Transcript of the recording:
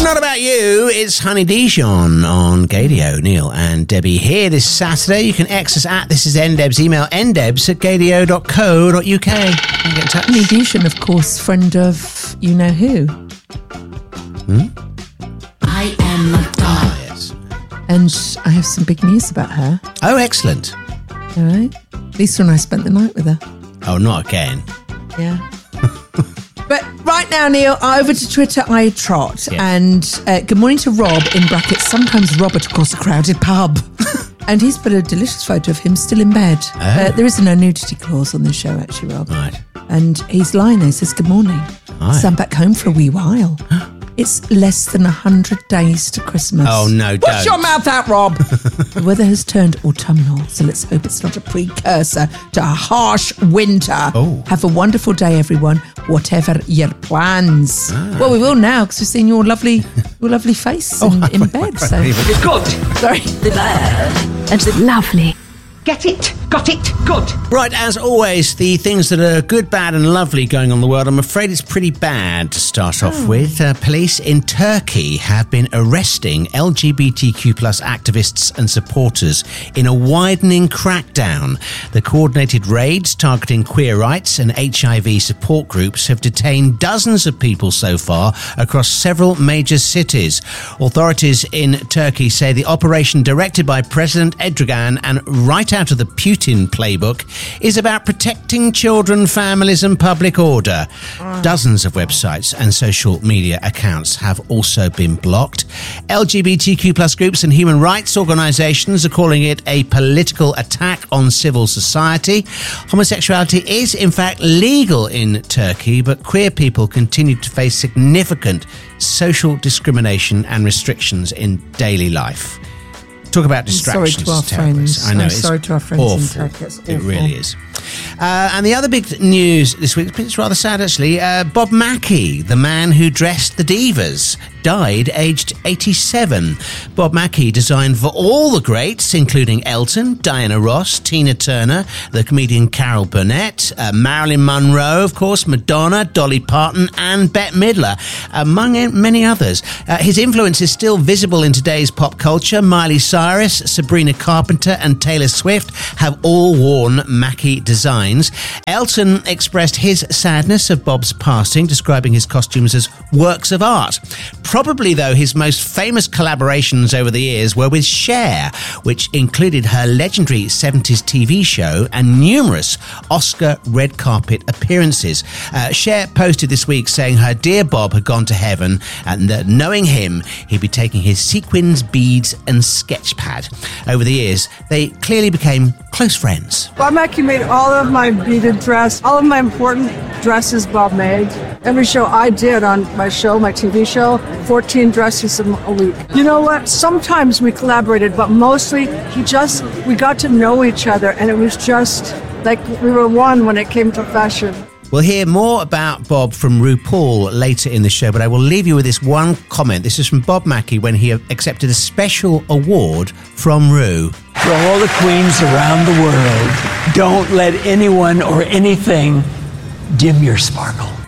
Not About You, it's Honey Dijon on Gadio. Neil and Debbie here this Saturday. You can X us at This Is NDebs. Email ndebs@gadio.co.uk. Get in touch. Honey Dijon, of course, friend of you know who. I am Madonna. Yes. And I have some big news about her. Oh, excellent. All right. Lisa and I spent the night with her. Oh, not again. Yeah. But right now, Neil, over to Twitter I trot. Yes. And good morning to Rob, in brackets, sometimes Robert across a crowded pub. And he's put a delicious photo of him still in bed. Oh. There is a no nudity clause on this show, actually, Rob. Right. And he's lying there, says, good morning. Hi. So I'm back home for a wee while. It's less than 100 days to Christmas. Oh, no, Push don't. your mouth out, Rob. The weather has turned autumnal, so let's hope it's not a precursor to a harsh winter. Oh. Have a wonderful day, everyone, whatever your plans. Well, we will now, because we've seen your lovely face in bed. So. It's good. Sorry. The bird and the lovely. Get it. Got it. Good. Right, as always, the things that are good, bad and lovely going on in the world, I'm afraid it's pretty bad to start off with. Police in Turkey have been arresting LGBTQ plus activists and supporters in a widening crackdown. The coordinated raids targeting queer rights and HIV support groups have detained dozens of people so far across several major cities. Authorities in Turkey say the operation, directed by President Erdogan and right out of the Putin playbook, is about protecting children, families and public order. Dozens of websites and social media accounts have also been blocked. LGBTQ plus groups and human rights organisations are calling it a political attack on civil society. Homosexuality is in fact legal in Turkey, but queer people continue to face significant social discrimination and restrictions in daily life. Talk about distractions. Sorry to our friends. I know, I'm it's sorry to our friends awful. in Turkey. It's It awful. really is. And the other big news this week, it's rather sad actually, Bob Mackie, the man who dressed the divas, died aged 87. Bob Mackie designed for all the greats, including Elton, Diana Ross, Tina Turner, the comedian Carol Burnett, Marilyn Monroe, of course, Madonna, Dolly Parton and Bette Midler, among many others. His influence is still visible in today's pop culture. Miley Cyrus, Sabrina Carpenter and Taylor Swift have all worn Mackie designs. Elton expressed his sadness of Bob's passing, describing his costumes as works of art. Probably, though, his most famous collaborations over the years were with Cher, which included her legendary 70s TV show and numerous Oscar red carpet appearances. Cher posted this week saying her dear Bob had gone to heaven and that knowing him, he'd be taking his sequins, beads and sketch pad. Over the years, they clearly became close friends. Bob Mackie made all of my beaded dress, all of my important dresses Bob made. Every show I did on my show, my TV show, 14 dresses a week. You know what? Sometimes we collaborated, but mostly we got to know each other, and it was just like we were one when it came to fashion. We'll hear more about Bob from RuPaul later in the show, but I will leave you with this one comment. This is from Bob Mackie when he accepted a special award from Ru. For all the queens around the world, don't let anyone or anything dim your sparkle.